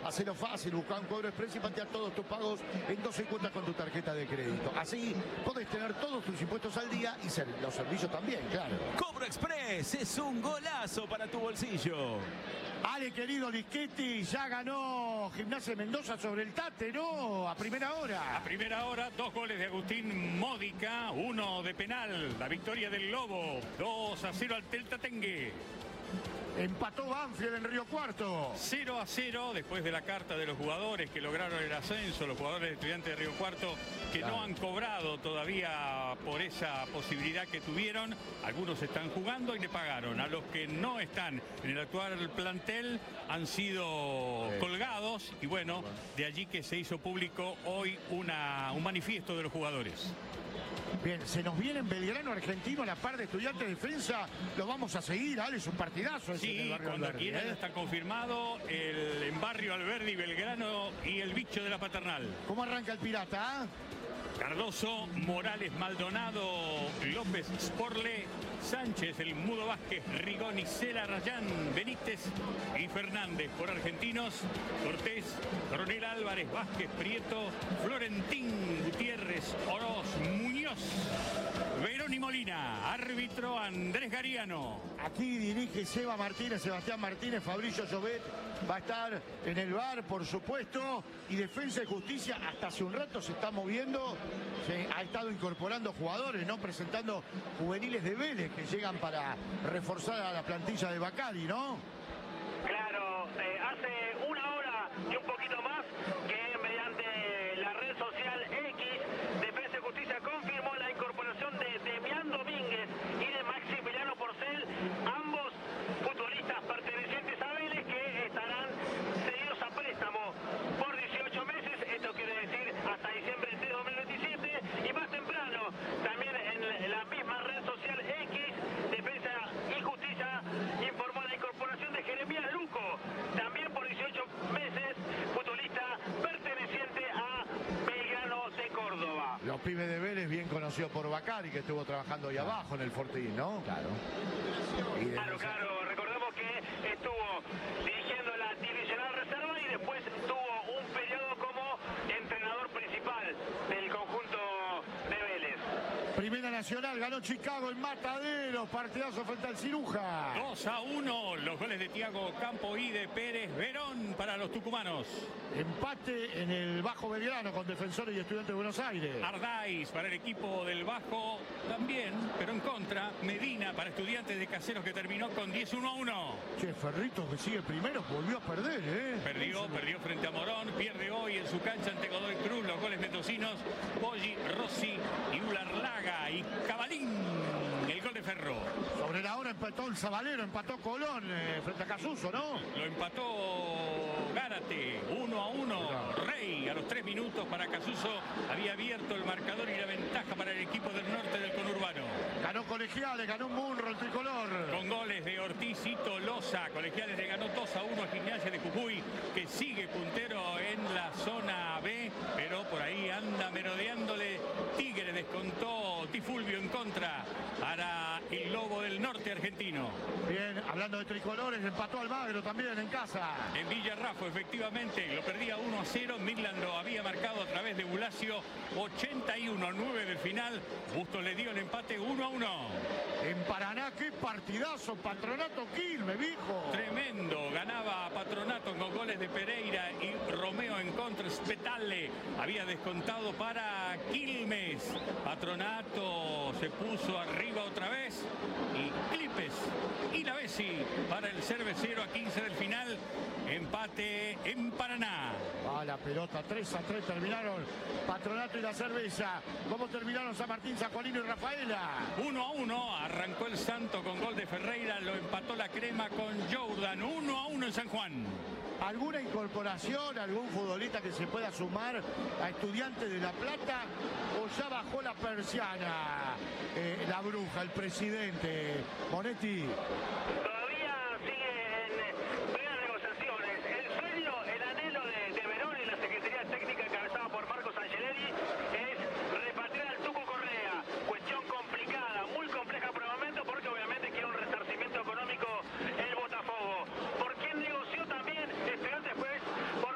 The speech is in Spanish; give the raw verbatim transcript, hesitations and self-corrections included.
Hacelo fácil, busca un cobro express y patea todos tus pagos en doce cuotas con tu tarjeta de crédito. Así podés tener todos tus impuestos al día y ser, los servicios también, claro. Cobro Express es un golazo para tu bolsillo. Ale, querido Lischetti, ya ganó Gimnasia de Mendoza sobre el Tate, ¿no? A primera hora. A primera hora, dos goles de Agustín Módica, uno de penal. La victoria del Lobo, dos a cero al Teltatengue. Empató Banfield en Río Cuarto. cero a cero después de la carta de los jugadores que lograron el ascenso, los jugadores de Estudiantes de Río Cuarto, que claro, no han cobrado todavía por esa posibilidad que tuvieron. Algunos están jugando y le pagaron. A los que no están en el actual plantel han sido sí. colgados. Y bueno, de allí que se hizo público hoy una, un manifiesto de los jugadores. Bien, se nos viene en Belgrano Argentino a la par de Estudiantes de Defensa. Lo vamos a seguir, Ale, es un partidazo. Ese sí, cuando Alberdi, quieran ¿eh? está confirmado el en Barrio Alberdi, Belgrano y el bicho de la Paternal. ¿Cómo arranca el Pirata? ¿eh? Cardoso, Morales, Maldonado, López, Sporle, Sánchez, el Mudo Vázquez, Rigoni, Cela, Rayán, Benítez y Fernández. Por argentinos, Cortés, Coronel Álvarez, Vázquez, Prieto, Florentín, Gutiérrez, Oroz, Muñoz, Verón y Molina. Árbitro Andrés Gariano. Aquí dirige Seba Martínez, Sebastián Martínez, Fabricio Llobet va a estar en el bar, por supuesto. Y Defensa y Justicia hasta hace un rato se está moviendo. Se ha estado incorporando jugadores, ¿no? Presentando juveniles de Vélez que llegan para reforzar a la plantilla de Bacari, ¿no? Claro, eh, hace una hora y un poquito más que mediante la red social X, Defensa y Justicia confirmó la incorporación de Demián Domínguez y de Maximiliano Porcel, ambos futbolistas pertenecientes a Vélez que estarán cedidos a préstamo por dieciocho meses. Esto quiere decir hasta diciembre de dos mil veintisiete. Y más temprano, también en la misma red social X, Defensa y Justicia informó la incorporación de Jeremías Luco, también por dieciocho meses, futbolista perteneciente a Belgrano de Córdoba. Los pibes de Vélez, bien conocidos por Bacari, que estuvo trabajando ahí claro. abajo en el Fortín, ¿no? Claro. Y claro, esa... claro. Recordemos que estuvo dirigiendo la divisional reserva y después tuvo un periodo como entrenador principal del conjunto de Vélez. Primera Nacional, ganó Chicago en Matadero, partidazo frente al Ciruja. dos a uno, los goles de Tiago Campo y de Pérez Verón para los tucumanos. Empate en el Bajo Belgrano con Defensores y Estudiantes de Buenos Aires. Ardáiz para el equipo del Bajo también, pero en contra. Medina para Estudiantes de Caseros que terminó con diez uno a uno. Che, Ferrito que sigue primero, volvió a perder, ¿eh? Perdió, perdió frente a Morón, pierde hoy en su cancha ante Godoy Cruz. Los goles mendocinos, Poggi, Rossi y Ularlaga y Cabalín. El gol de Ferro. Sobre la hora empató el Zabalero, empató Colón eh, frente a Casuso, ¿no? Lo empató Gárate, uno a uno. Rey a los tres minutos para Casuso. Había abierto el marcador y la ventaja para el equipo del norte del conurbano. Ganó Colegiales, ganó un Munro el tricolor. Con goles de Ortiz y Tolosa. Colegiales le ganó dos a uno a Gimnasia de Jujuy, que sigue puntero en la zona B, pero por ahí anda merodeándole. Tigre descontó Tifulvio en contra para el Lobo del Norte argentino. Bien, hablando de tricolores, empató Almagro también en casa. En Villarrafo, efectivamente, lo perdía uno a cero. Midland lo había marcado a través de Bulacio. ochenta y uno a nueve del final. Bustos le dio el empate uno a uno. En Paraná, qué partidazo, Patronato Quilmes, viejo. Tremendo, ganaba Patronato con goles de Pereira y Romeo en contra. Spetale había descontado para Quilmes. Patronato se puso arriba otra vez y Clipes y la Bessi para el cervecero a quince del final. Empate en Paraná. Va la pelota, tres a tres terminaron Patronato y la Cerveza. ¿Cómo terminaron San Martín, San Juanino y Rafaela? uno a uno, arrancó el Santo con gol de Ferreira, lo empató la Crema con Jordan. uno a uno en San Juan. ¿Alguna incorporación, algún futbolista que se pueda sumar a Estudiantes de La Plata? ¿O ya bajó la persiana eh, la bruja, el presidente Monetti?